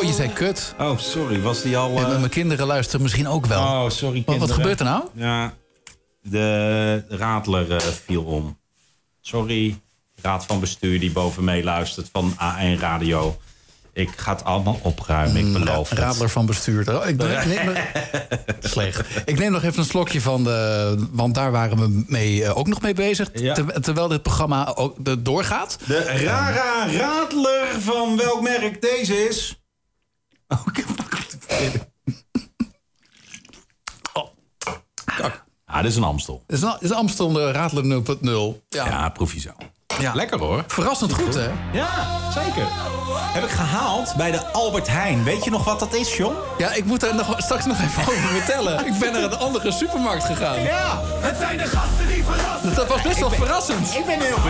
je zei kut. Oh, sorry. Was die al... Mijn kinderen luisteren misschien ook wel. Oh, sorry kinderen. Wat gebeurt er nou? Ja, de radler viel om. Sorry, raad van bestuur die boven mee luistert van A1 Radio. Ik ga het allemaal opruimen, ik beloof het. Radler van bestuur. Slecht. Ik neem nog even een slokje van de... Want daar waren we mee, ook nog mee bezig. Ja. Terwijl dit programma ook doorgaat. De Rara Radler van welk merk deze is? Oh, ik heb het vergeten. Ah, dit is een Amstel. Het is een Amstel de Radler 0.0. Ja, proef je zo. Ja. Lekker hoor. Verrassend goed, hè? Ja, zeker. Heb ik gehaald bij de Albert Heijn. Weet je nog wat dat is, John? Ja, ik moet er straks nog even over vertellen. Ik ben naar een andere supermarkt gegaan. Ja. Het zijn de gasten die verrassen. Dat was best wel verrassend. Ik ben heel